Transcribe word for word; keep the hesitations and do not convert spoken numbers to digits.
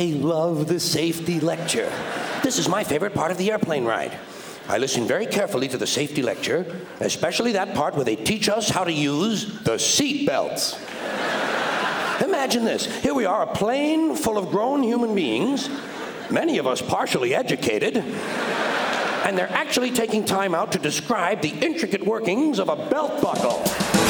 I love the safety lecture. This is my favorite part of the airplane ride. I listen very carefully to the safety lecture, especially that part where they teach us how to use the seat belts. Imagine this. Here we are, a plane full of grown human beings, many of us partially educated, and they're actually taking time out to describe the intricate workings of a belt buckle.